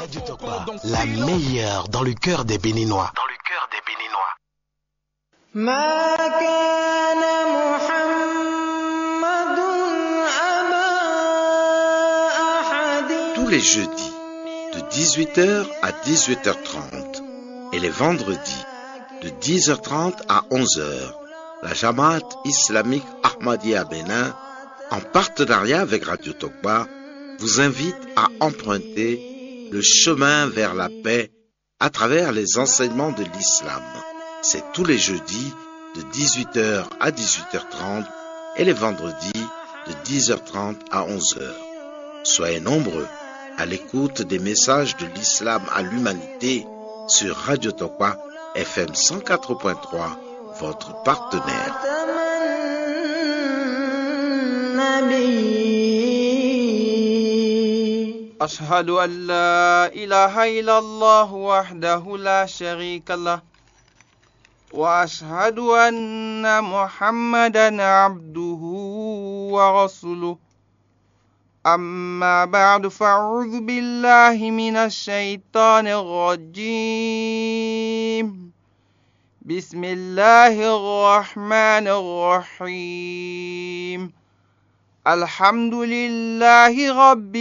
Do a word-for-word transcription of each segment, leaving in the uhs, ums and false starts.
Radio Tokpa, la meilleure dans le cœur des Béninois. Dans le cœur des Béninois. Tous les jeudis, de dix-huit heures à dix-huit heures trente, et les vendredis, de dix heures trente à onze heures, la Jamaat islamique Ahmadiyya Bénin, en partenariat avec Radio Tokpa, vous invite à emprunter le chemin vers la paix à travers les enseignements de l'islam. C'est tous les jeudis de dix-huit heures à dix-huit heures trente et les vendredis de dix heures trente à onze heures. Soyez nombreux à l'écoute des messages de l'islam à l'humanité sur Radio Tokpa F M cent quatre point trois, votre partenaire. أشهد أن لا إله إلا الله وحده لا شريك له وأشهد أن محمدا عبده ورسوله أما بعد فأعوذ بالله من الشيطان الرجيم بسم الله الرحمن الرحيم الحمد لله رب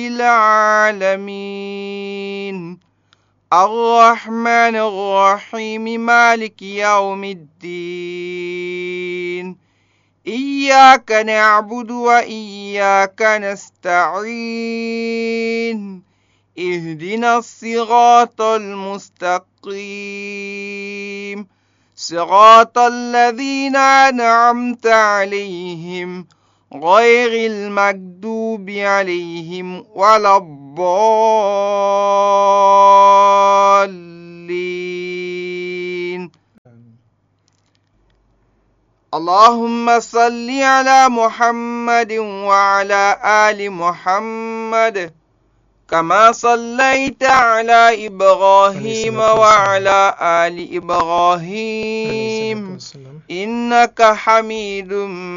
العالمين الرحمن الرحيم مالك يوم الدين إياك نعبد وإياك نستعين اهدنا الصراط المستقيم صراط الذين أنعمت عليهم غير المكذوب عليهم ولا الضالين اللهم صل على محمد وعلى آل محمد كما صليت على إبراهيم وعلى آل إبراهيم إنك حميد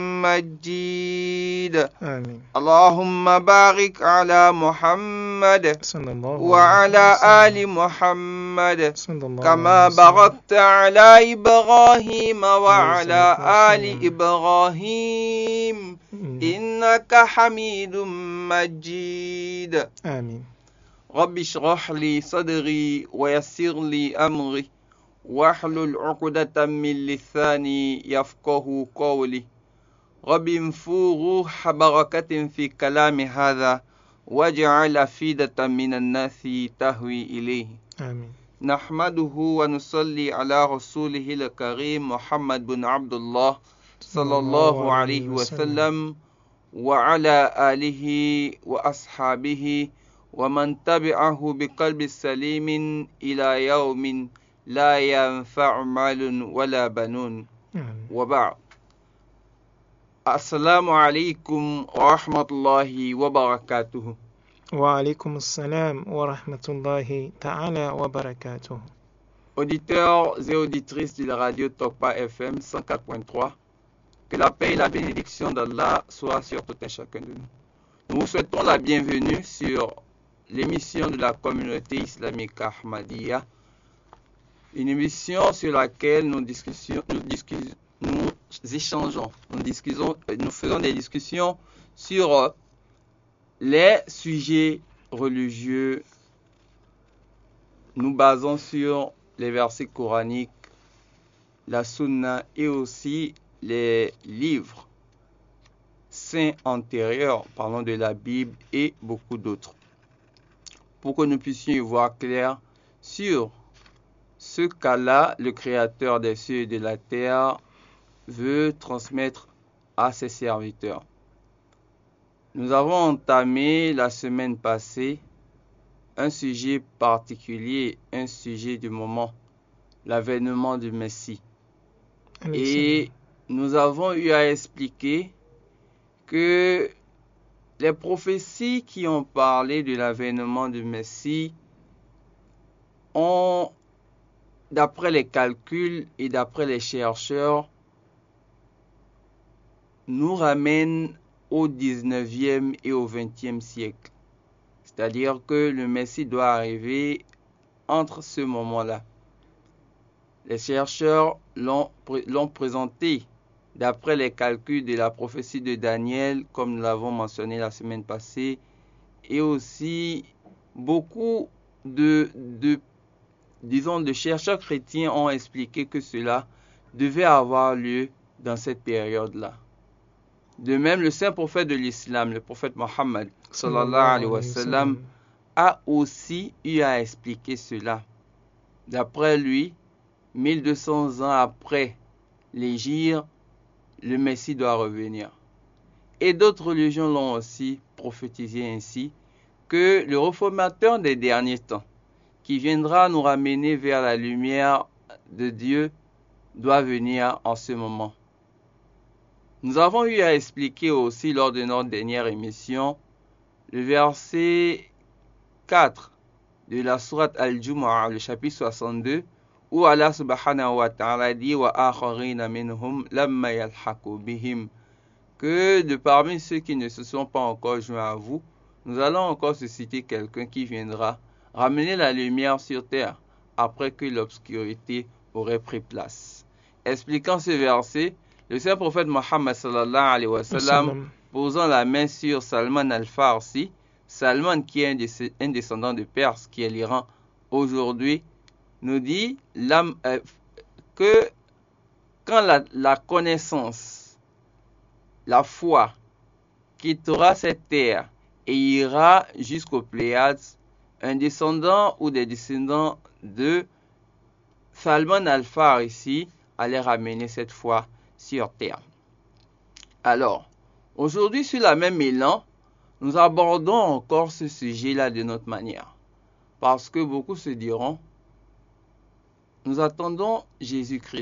مجيد آمين. اللهم بارك على محمد وعلى آل محمد كما باركت على إبراهيم وعلى آل إبراهيم إنك حميد مجيد آمين. رب اشرح لي صدري ويسر لي أمري واحلل عقدة من لساني يفقه قولي رب انفو روح بركة في كلام هذا واجعل أفئدة من الناس تهوي إليه آمين. نحمده ونصلي على رسوله الكريم محمد بن عبد الله صلى الله عليه وسلم وعلى آله وأصحابه ومن تبعه بقلب سليم إلى يوم لا ينفع مال ولا بنون وبعد. السلام عليكم ورحمة الله وبركاته. وعليكم السلام ورحمة الله تعالى وبركاته. Auditeurs et auditrices de la radio Tokpa F M cent quatre point trois, que la paix et la bénédiction d'Allah soient sur tout un chacun de nous. Nous vous souhaitons la bienvenue sur l'émission de la communauté islamique Ahmadiyya, une émission sur laquelle nous discussions, nous, discus, nous échangeons, nous, discusons, nous faisons des discussions sur les sujets religieux. Nous basons sur les versets coraniques, la sunna et aussi les livres saints antérieurs, parlant de la Bible et beaucoup d'autres, pour que nous puissions y voir clair sur ce qu'Allah, le créateur des cieux et de la terre, veut transmettre à ses serviteurs. Nous avons entamé la semaine passée un sujet particulier, un sujet du moment, l'avènement du Messie. Et nous avons eu à expliquer que les prophéties qui ont parlé de l'avènement du Messie ont, d'après les calculs et d'après les chercheurs, nous ramènent au dix-neuvième et au vingtième siècle. C'est-à-dire que le Messie doit arriver entre ce moment-là. Les chercheurs l'ont, l'ont présenté d'après les calculs de la prophétie de Daniel, comme nous l'avons mentionné la semaine passée, et aussi beaucoup de, de, disons, de chercheurs chrétiens ont expliqué que cela devait avoir lieu dans cette période-là. De même, le saint prophète de l'islam, le prophète Mohammed, sallallahu alayhi wa sallam, a aussi eu à expliquer cela. D'après lui, mille deux cents ans après l'hégire, le Messie doit revenir. Et d'autres religions l'ont aussi prophétisé ainsi, que le réformateur des derniers temps, qui viendra nous ramener vers la lumière de Dieu, doit venir en ce moment. Nous avons eu à expliquer aussi lors de notre dernière émission le verset quatre de la sourate Al-Jumu'ah, le chapitre soixante-deux, où Allah subhanahu wa ta'ala dit wa akharina minhum lamma yalhaqu bihim, que de parmi ceux qui ne se sont pas encore joints à vous, nous allons encore susciter quelqu'un qui viendra ramener la lumière sur terre après que l'obscurité aurait pris place. Expliquant ce verset, le saint prophète Mohammed sallallahu alayhi wa sallam, posant la main sur Salman al-Farsi, Salman qui est un descendant de Perse, qui est l'Iran aujourd'hui, nous dit euh, que quand la, la connaissance, la foi quittera cette terre et ira jusqu'aux Pléiades, un descendant ou des descendants de Salman al-Farsi allait ramener cette foi sur terre. Alors, aujourd'hui, sur la même élan, nous abordons encore ce sujet-là de notre manière. Parce que beaucoup se diront, nous attendons Jésus-Christ.